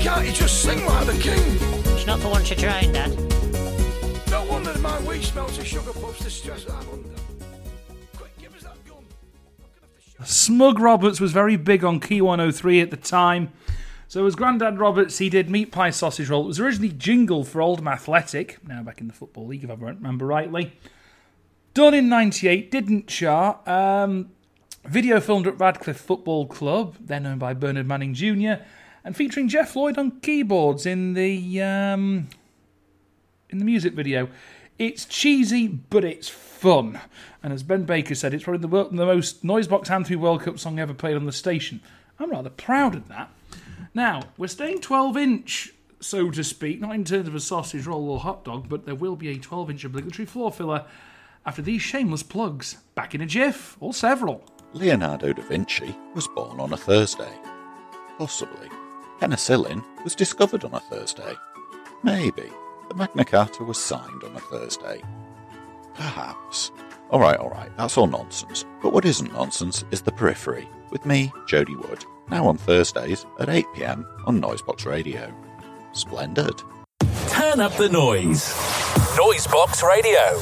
can't you just sing like the king? It's not for once you're trying, Dad. No wonder that my weed smells of sugar puffs, the stress I'm under. Quick, give us that gun. Smug Roberts was very big on Key 103 at the time. So as Grandad Roberts, he did Meat Pie Sausage Roll. It was originally jingled for Oldham Athletic, now back in the Football League if I remember rightly. Done in 98, didn't chart. Video filmed at Radcliffe Football Club, then known by Bernard Manning Jr., and featuring Jeff Lloyd on keyboards in the music video. It's cheesy, but it's fun. And as Ben Baker said, it's probably the most Noisebox Anthem World Cup song ever played on the station. I'm rather proud of that. Now, we're staying 12-inch, so to speak, not in terms of a sausage roll or hot dog, but there will be a 12-inch obligatory floor filler after these shameless plugs. Back in a jiff, or several. Leonardo da Vinci was born on a Thursday. Possibly. Penicillin was discovered on a Thursday. Maybe. The Magna Carta was signed on a Thursday. Perhaps. Alright, that's all nonsense. But what isn't nonsense is The Periphery, with me, Jody Wood, now on Thursdays at 8 p.m. on Noisebox Radio. Splendid. Turn up the noise. Noisebox Radio.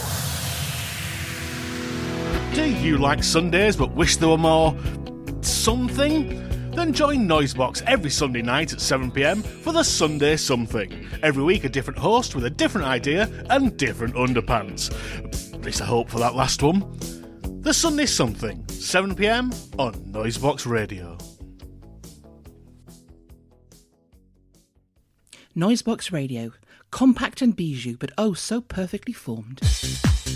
Do you like Sundays but wish there were more something? Then join Noisebox every Sunday night at 7pm for the Sunday Something. Every week a different host with a different idea and different underpants. At least I hope for that last one. The Sunday Something, 7pm on Noisebox Radio. Noisebox Radio. Compact and bijou, but oh so perfectly formed.